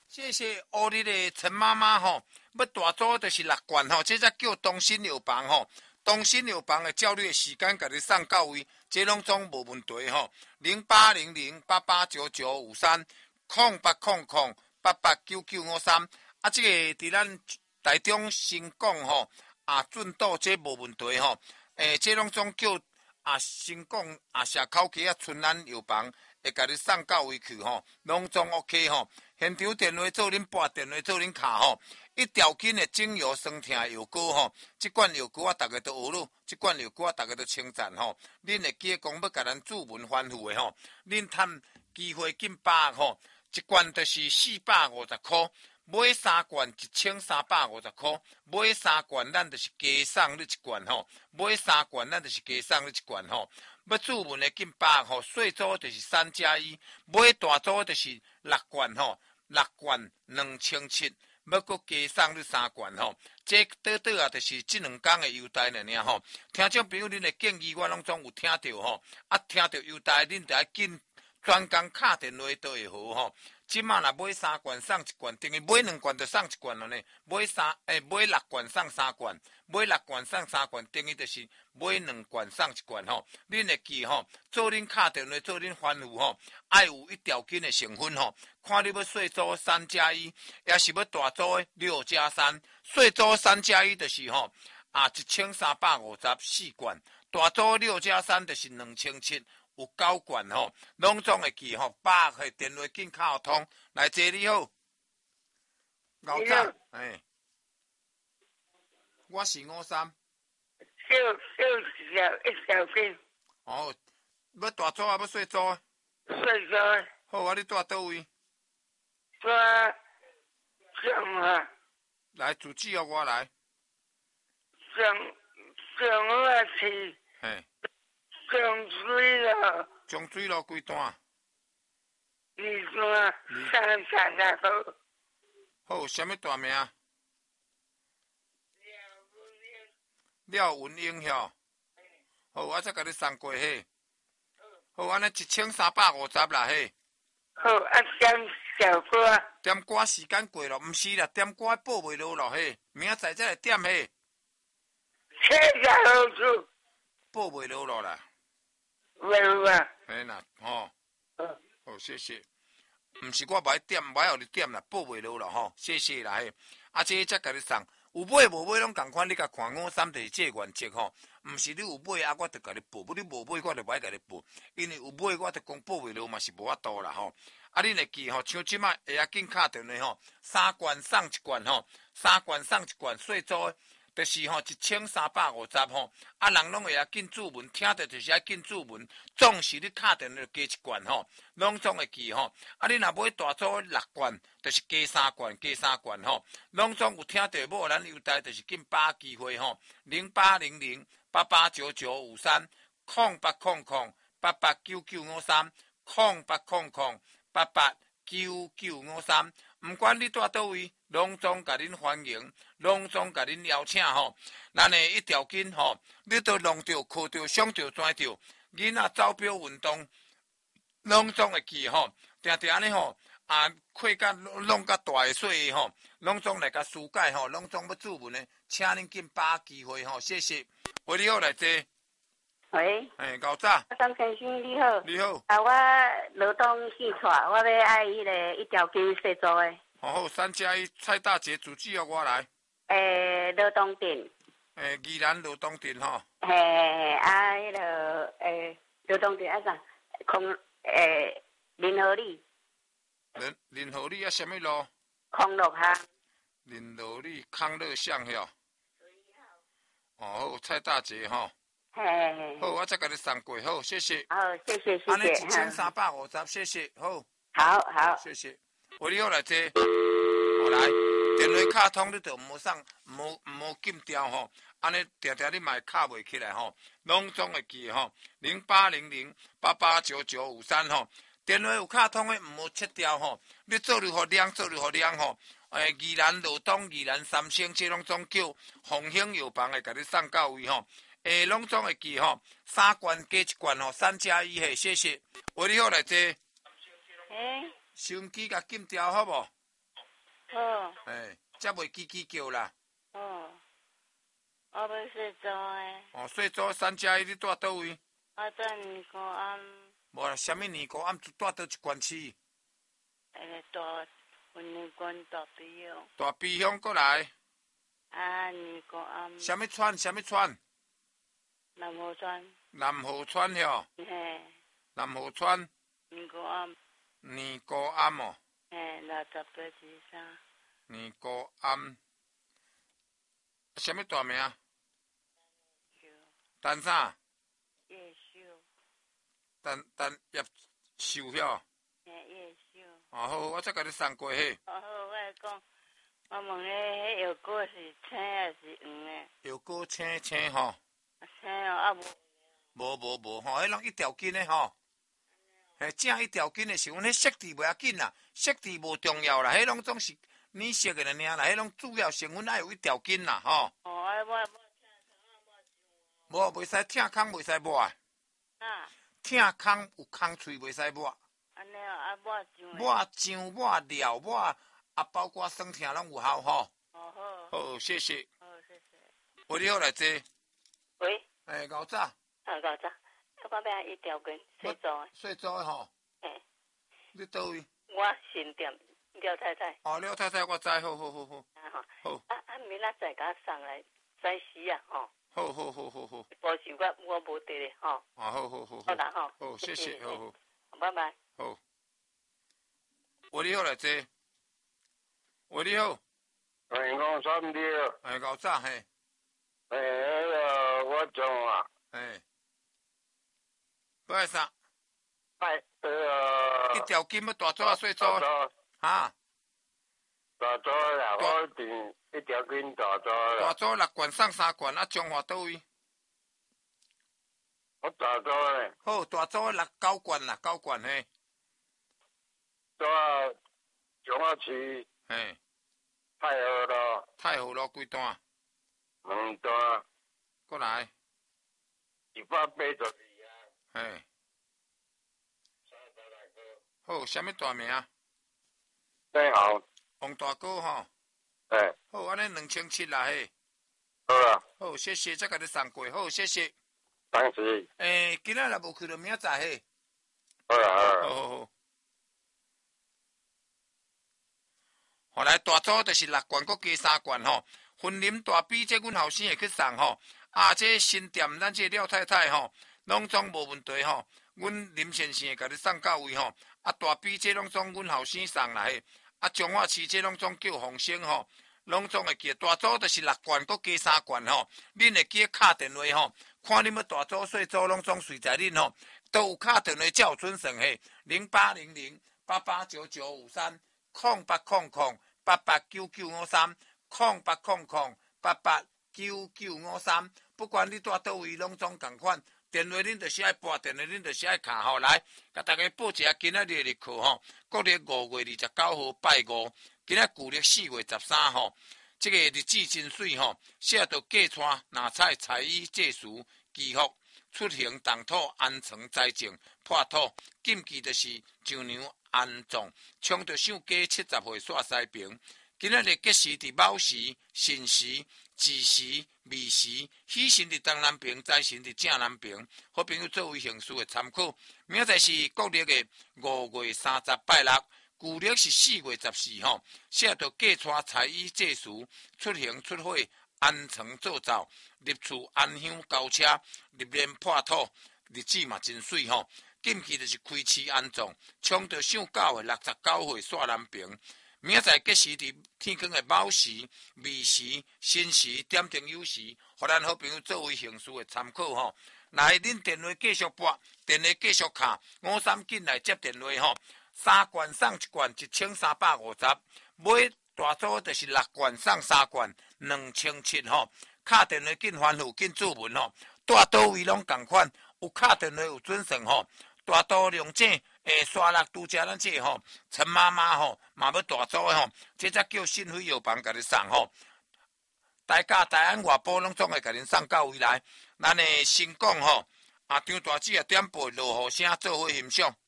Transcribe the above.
谢谢乌日的陈妈妈吼，要大组就是6罐吼，这才叫东新药房吼。东新药房的照你的时间，甲你送到位，这拢总无问题吼。0800889953，0800889953。啊，这个伫咱台中新港吼进度这无问题吼。这拢总叫新港社口街春安药房会甲你送到位去吼，拢总 OK 吼。现场电话做恁拨，电话做恁卡吼。一条筋的精油酸痛药膏吼，这款药膏大家都学了，这款药膏大家都称赞吼。恁会记得讲要甲咱注文反复的吼，恁趁机会紧把握吼，一罐就是450块，买3罐1350块，买3罐咱就是加送你一罐吼，买3罐咱就是加送你一罐吼。要注文的紧把握吼，小组就是3+1，买大组就是6罐吼，6罐2700。要搁加送你3罐吼，这倒啊，就是这2天的优待尔吼。听众朋友，恁的建议我拢总有听到吼，听到优待，恁就要紧专工敲电话都会好吼。即马若买3罐送1罐，等于买2罐就送1罐了呢。买6罐送3罐，买6罐送3罐，等于就是买2罐送1罐吼。恁会记吼，做恁敲电话，做恁反复吼，爱有一条筋的成分吼。看你要小组3+1，也是要大组的6+3。小组3+1就是吼1354罐，大组6+3就是2700。有9罐吼，拢总会记吼，把握电话紧敲通。来，坐你好，老早，我是53。 小斤。 哦，要大组啊，要小组？ 小组。 好啊，你住倒位？ 住上啊。 来，主机由我来。 上我是。 嘿。 上水路。 上水路几段 ？2段，33号。 好，什么大名？廖文英吼。好，我再甲你送过嘿。好，安尼1350啦嘿。 好，点小歌。 点歌时间过了，毋是啦，点歌报袂落咯嘿，明仔载才来点嘿。 70号处。 报袂落咯啦。 袂啊。 嘿啦，吼。好，谢谢。毋是我歹点，歹互你点啦，报袂落咯吼，谢谢啦嘿。这才甲你送，有买无买拢共款，你甲看53就是这原则吼。毋是你有买我就甲你报；你无买我就歹甲你报。因为有买我就讲报袂落嘛是无法度啦吼。恁会记吼，像即摆会要紧敲电话吼，3罐送1罐吼，3罐送1罐，小组就是吼1350吼。人拢会要紧注文，听到就是要紧注文，总是你敲电话加1罐吼，拢总会记吼。恁若买大组6罐，就是加3罐，加3罐吼，拢总有听到无？咱优待就是紧把握机会吼，0800889953，0800889953。毋管你住倒位，拢总甲恁欢迎，拢总甲恁邀请吼。咱的一条筋吼，你都弄着、靠着、想着、钻着，囡仔走表运动，拢总会记吼。定定安尼吼，气甲弄甲大个细个吼，拢总来甲疏解吼，拢总要注文的，请恁紧把握机会吼，谢谢。喂，你好，来坐。 喂。 高早。 张先生你好。 你好。 我罗东姓蔡，我要爱迄个一条筋小组的。 好，3+1蔡大姐主旨由我来。 罗东店。 宜兰罗东店吼。 迄个罗东店啥？林和里。 林和里什么路？ 康乐巷。 林和里康乐巷吼。好，蔡大姐吼。好，我再甲你送过，好，谢谢。 好，谢谢。 安尼1350，谢谢，好。 好， 谢谢。喂，你好，来坐。好来，电话卡通你就唔好送，唔好紧掉吼。安尼定定你嘛卡袂起来吼，拢总会记吼。0800889953吼，电话有卡通的唔好切掉吼。你做如何亮吼。宜兰罗东、宜兰三星，这拢总叫鸿兴药房会甲你送到位吼。拢总会记吼，3罐加1罐吼，3+1嘿，谢谢。喂，你好，来坐。收音机甲禁掉好无？ 好， 才袂叽叽叫啦。 哦，我要洗澡诶。 哦，洗澡3+1，你住倒位？ 我住年高庵。 无啦，啥物年高庵住倒一县市？ 大云林县大鼻乡。 大鼻乡过来。 年高庵。 啥物村？啥物村？ 南河村。 南河村哟。 嘿。 南河村。 年高庵。 年高庵哦。 嘿，6823。 年高庵。啥物大名？陈啥？ 叶秀。 陈叶秀哟。 叶秀。 哦好，我再甲你送过去。 好，我来讲，我问你，迄药果是青还是黄的？ 药果青吼。 青哦，无。 无吼，迄拢一条筋的吼。正一条筋的是阮迄色质袂要紧啦，色质无重要啦，迄拢总是染色的尔啦，迄拢主要成分爱有一条筋啦吼。无袂使疼空，袂使抹。疼空有空喙袂使抹。 安尼哦， 抹酱、抹料、抹包括酸疼拢有效吼。好，谢谢。 好，谢谢。 喂，你好，来坐。 喂。 牛早。 牛早。我要一条筋洗澡的。 洗澡的吼。你倒位？ 我新店廖太太。 廖太太，我知，好。好。 明仔载甲送来在时啊，吼。 好。 无是我无得咧，吼。 好。 好啦，吼。 好，谢谢，好。 拜拜。 好。喂，你好，来坐。喂，你好。 我三条。 牛早嘿。 我种啊。 不爱啥？一条筋要大做细做？哈？ 大做啦，我定一条筋大做啦。 大做6罐送3罐，中华倒位？ 我大做咧。 好，大做9罐啦，9罐嘿。 大中华市。太和路。 太和路几段 2段。 过来。 182啊。 好，啥物大名？ 真好。 王大哥吼。好，安尼2700啦嘿。 好啊。 好，谢谢，再甲你送过，好，谢谢。 当时。 今仔若无去，就明仔载嘿。 好啦。 好。后来大组就是6罐，搁加3罐吼。分林大比这阮后生会去送吼。这新店咱这廖太太吼，拢总无问题吼。阮林先生会甲你送到位吼。大比这拢总阮后生送来嘿。中华市这拢总叫红星吼，拢总会记。大组就是6罐，搁加3罐吼。恁会记敲电话吼，看恁要大组细组拢总随在恁吼。都有敲电话才有准算嘿。0800889953，0800889953，不管你住倒位，拢总共款。电话恁就是爱拨，电话恁就是爱敲吼。来，甲大家报一下今仔日的课吼。国历5月29号拜5，今仔旧历4月13号。这个日子真水吼，写到嫁娶、拿彩、彩衣、祭祀、祈福、出行、动土、安床、栽种、破土。禁忌就是上娘安葬，冲着上家70岁煞西平。今仔日吉时伫卯时、辰时、巳时、未时，喜神伫东南边，财神伫正南边。好朋友作为形式的参考。明仔是国历的5月30拜6，旧历是4月14号。写到嫁娶、彩衣、祭祀、出行、出火、安床、做灶、入厝、安香、交车、入殓、破土，日子嘛真水吼。禁忌就是开市安葬，冲着上9的69岁煞南平。明仔载吉时伫天光的卯时、未时、申时、点灯酉时，互咱好朋友作为形式的参考吼。来，恁电话继续拨，电话继续敲，53紧来接电话吼。3罐送1罐，1350。买大组就是6罐送3罐，2700吼。敲电话紧吩咐紧注文吼，住倒位拢共款，有敲电话有准算吼。大都龙井沙落拄则咱这吼，陈妈妈吼嘛要大组的吼，这才叫信辉药房甲你送吼。大家大安外埔拢总会甲恁送到位来。咱的新港吼，张大姐点播落雨声做伙欣赏。